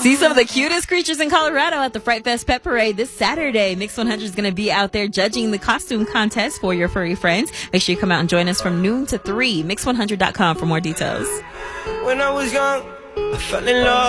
See some of the cutest creatures in Colorado at the Fright Fest Pet Parade this Saturday. Mix 100 is going to be out there judging the costume contest for your furry friends. Make sure you come out and join us from noon to 3. Mix100.com for more details. When I was young, I fell in love.